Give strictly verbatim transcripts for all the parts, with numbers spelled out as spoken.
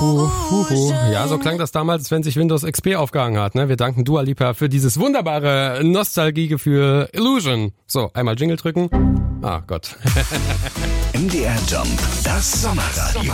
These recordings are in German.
Puh, puh, puh. Ja, so klang das damals, wenn sich Windows X P aufgehangen hat. Ne? Wir danken Dua Lipa für dieses wunderbare Nostalgiegefühl Illusion. So, einmal Jingle drücken. Ah, Gott. M D R Jump, das Sommerradio.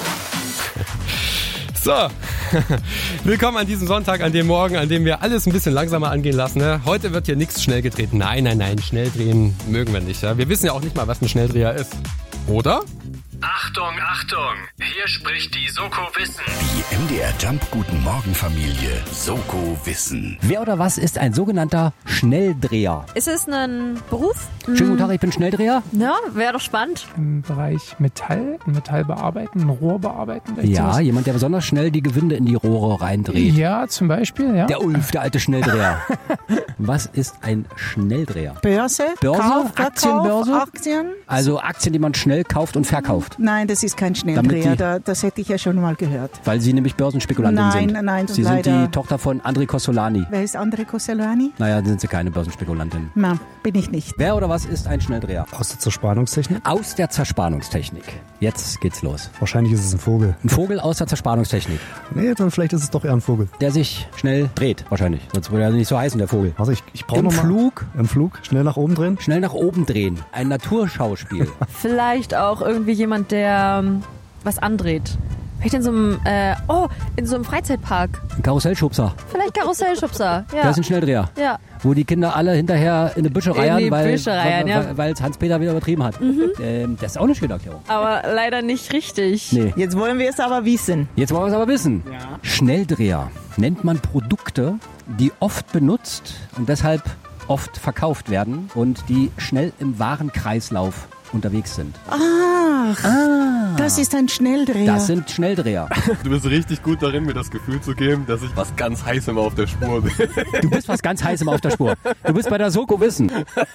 So, willkommen an diesem Sonntag, an dem Morgen, an dem wir alles ein bisschen langsamer angehen lassen. Ne? Heute wird hier nichts schnell gedreht. Nein, nein, nein, schnell drehen mögen wir nicht. Ja? Wir wissen ja auch nicht mal, was ein Schnelldreher ist. Oder? Achtung, Achtung! Hier spricht die Soko Wissen. Die M D R Jump Guten Morgen Familie Soko Wissen. Wer oder was ist ein sogenannter Schnelldreher? Ist es ein Beruf? Schönen guten Tag, ich bin Schnelldreher. Ja, wäre doch spannend. Im Bereich Metall, Metall bearbeiten, ein Rohr bearbeiten. Ja, sowas. jemand, der besonders schnell die Gewinde in die Rohre reindreht. Ja, zum Beispiel, ja. Der Ulf, der alte Schnelldreher. Was ist ein Schnelldreher? Börse, Börse? Kauf, Verkauf, Aktienbörse? Aktien. Also Aktien, die man schnell kauft und verkauft. Nein, das ist kein Damit Schnelldreher, die- da, das hätte ich ja schon mal gehört. Weil Sie nämlich Börsenspekulantin Nein, sind. nein, Sie leider. sind die Tochter von André Costolani. Wer ist André Costolani? Naja, dann sind Sie keine Börsenspekulantin. Nein, bin ich nicht. Wer oder was ist ein Schnelldreher? Aus der Zerspannungstechnik? Aus der Zerspannungstechnik. Jetzt geht's los. Wahrscheinlich ist es ein Vogel. Ein Vogel aus der Zerspannungstechnik, Nee, dann vielleicht ist es doch eher ein Vogel. der sich schnell dreht, wahrscheinlich. Sonst würde er nicht so heißen, der Vogel. Also ich, ich brauche Im noch mal Flug? Im Flug, schnell nach oben drehen. Schnell nach oben drehen. Ein Naturschauspiel. Vielleicht auch irgendwie jemand, der ähm, was andreht. Vielleicht in so einem, äh, oh, in so einem Freizeitpark. Ein Karussellschubser. Vielleicht Karussellschubser. Das Ja. ist ein Schnelldreher. Ja. Wo die Kinder alle hinterher in eine Büsche In reiern, die weil Büsche reiern, ja. weil es Hans-Peter wieder übertrieben hat. Ähm, das ist auch eine schöne Erklärung. Aber leider nicht richtig. Nee. Jetzt wollen wir es aber wissen. Jetzt wollen wir es aber wissen. Schnelldreher nennt man Produkte, die oft benutzt und deshalb oft verkauft werden und die schnell im Warenkreislauf unterwegs sind. Ach, das ist ein Schnelldreher. Das sind Schnelldreher. Du bist richtig gut darin, mir das Gefühl zu geben, dass ich was ganz Heißem auf der Spur bin. Du bist was ganz Heißem auf der Spur. Du bist bei der Soko Wissen.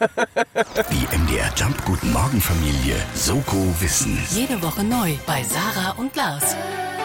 Die M D R Jump Guten Morgen Familie Soko Wissen. Jede Woche neu bei Sarah und Lars.